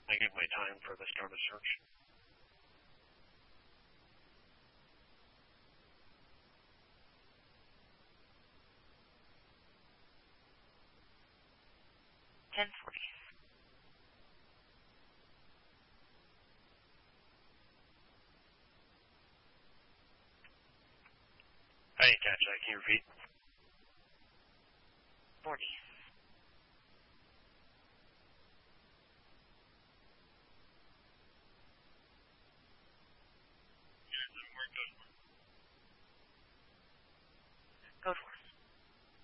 I give my time for the start of search. I didn't catch that. Can you repeat? 40.